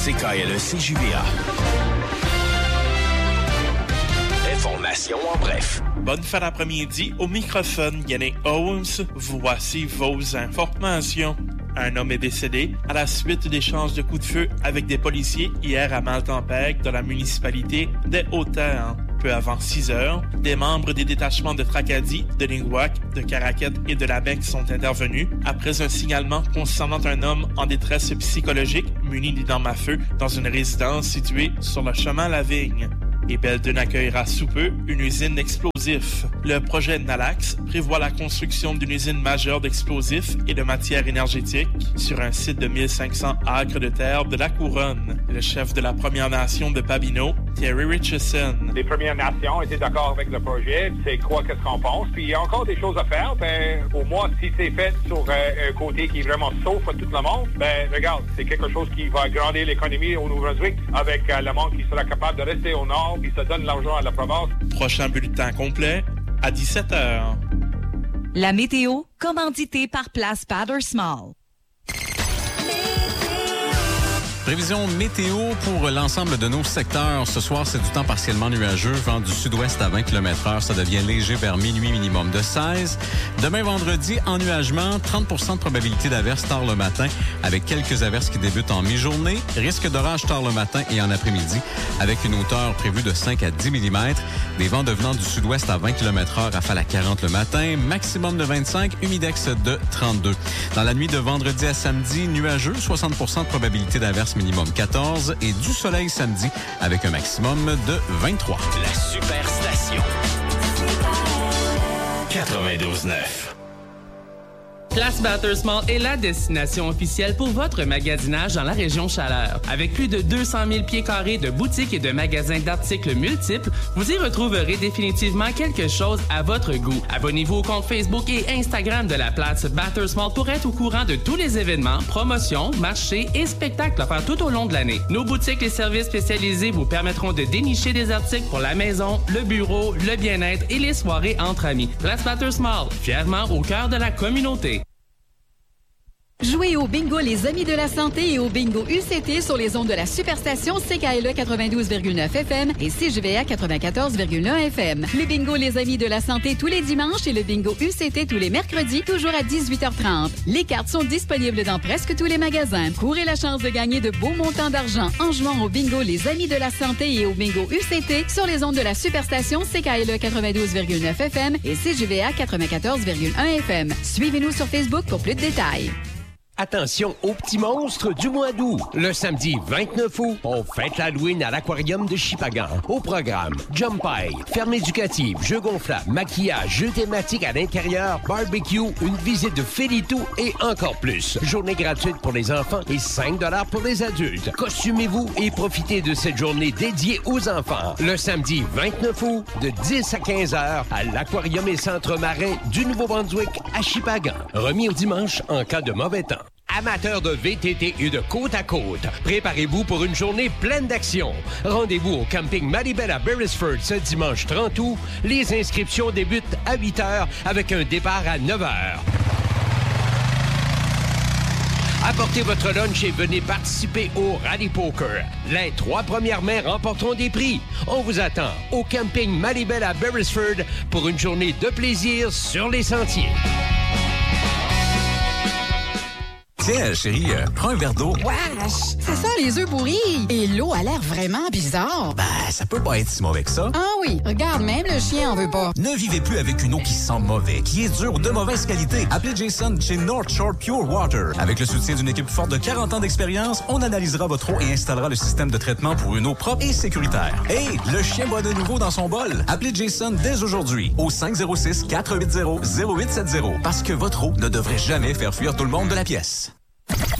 CKLE-CJVA. Information en bref. Bonne fin d'après-midi. Au microphone, Yannick Holmes. Voici vos informations. Un homme est décédé à la suite d'échanges de coups de feu avec des policiers hier à Maltempeg, dans la municipalité des Hautes-Terres. Peu avant 6 heures, des membres des détachements de Tracadie, de Lingouac, de Caraquette et de Labec sont intervenus après un signalement concernant un homme en détresse psychologique muni d'une à feu dans une résidence située sur le chemin La Vigne. Et Belledune accueillera sous peu une usine d'explosifs. Le projet Nalax prévoit la construction d'une usine majeure d'explosifs et de matières énergétiques sur un site de 1500 acres de terre de la Couronne. Le chef de la Première Nation de Pabineau, Terry Richardson. Les Premières Nations étaient d'accord avec le projet. C'est quoi qu'est-ce qu'on pense. Puis il y a encore des choses à faire. Ben, au moins, si c'est fait sur un côté qui est vraiment sauf à tout le monde, ben, regarde, c'est quelque chose qui va agrandir l'économie au Nouveau-Brunswick avec le monde qui sera capable de rester au nord puis ça donne l'argent à la province. Prochain bulletin complet à 17h. La météo, commanditée par Place Battersmall. Prévision météo pour l'ensemble de nos secteurs. Ce soir, c'est du temps partiellement nuageux. Vent du sud-ouest à 20 km/h. Ça devient léger vers minuit, minimum de 16. Demain, vendredi, ennuagement. 30% de probabilité d'averses tard le matin, avec quelques averses qui débutent en mi-journée. Risque d'orage tard le matin et en après-midi, avec une hauteur prévue de 5 à 10 mm. Des vents devenant du sud-ouest à 20 km/h, rafale à 40 le matin. Maximum de 25, humidex de 32. Dans la nuit de vendredi à samedi, nuageux. 60% de probabilité d'averses, minimum 14, et du soleil samedi avec un maximum de 23. La Superstation. 92.9. Place Battersmall est la destination officielle pour votre magasinage dans la région Chaleur. Avec plus de 200 000 pieds carrés de boutiques et de magasins d'articles multiples, vous y retrouverez définitivement quelque chose à votre goût. Abonnez-vous au compte Facebook et Instagram de la Place Battersmall pour être au courant de tous les événements, promotions, marchés et spectacles offerts tout au long de l'année. Nos boutiques et services spécialisés vous permettront de dénicher des articles pour la maison, le bureau, le bien-être et les soirées entre amis. Place Battersmall, fièrement au cœur de la communauté. Jouez au bingo Les Amis de la Santé et au bingo UCT sur les ondes de la Superstation CKLE 92,9 FM et CJVA 94,1 FM. Le bingo Les Amis de la Santé tous les dimanches et le bingo UCT tous les mercredis, toujours à 18h30. Les cartes sont disponibles dans presque tous les magasins. Courez la chance de gagner de beaux montants d'argent en jouant au bingo Les Amis de la Santé et au bingo UCT sur les ondes de la Superstation CKLE 92,9 FM et CJVA 94,1 FM. Suivez-nous sur Facebook pour plus de détails. Attention aux petits monstres du mois d'août. Le samedi 29 août, on fête l'Halloween à l'Aquarium de Shippagan. Au programme, jump high, ferme éducative, jeux gonflables, maquillage, jeux thématiques à l'intérieur, barbecue, une visite de Félito et encore plus. Journée gratuite pour les enfants et 5 $ pour les adultes. Costumez-vous et profitez de cette journée dédiée aux enfants. Le samedi 29 août, de 10 à 15 heures, à l'Aquarium et Centre Marin du Nouveau-Brunswick à Shippagan. Remis au dimanche en cas de mauvais temps. Amateurs de VTT et de côte à côte, préparez-vous pour une journée pleine d'action. Rendez-vous au camping Maribel à Beresford ce dimanche 30 août. Les inscriptions débutent à 8 h avec un départ à 9 h. Apportez votre lunch et venez participer au Rally Poker. Les 3 premières mains remporteront des prix. On vous attend au camping Maribel à Beresford pour une journée de plaisir sur les sentiers. Tiens, chérie, prends un verre d'eau. Wesh! Ça sent les œufs pourris! Et l'eau a l'air vraiment bizarre. Ben, ça peut pas être si mauvais que ça. Ah oui, regarde, même le chien en veut pas. Ne vivez plus avec une eau qui sent mauvais, qui est dure, de mauvaise qualité. Appelez Jason chez North Shore Pure Water. Avec le soutien d'une équipe forte de 40 ans d'expérience, on analysera votre eau et installera le système de traitement pour une eau propre et sécuritaire. Hey, le chien boit de nouveau dans son bol. Appelez Jason dès aujourd'hui au 506-480-0870 parce que votre eau ne devrait jamais faire fuir tout le monde de la pièce.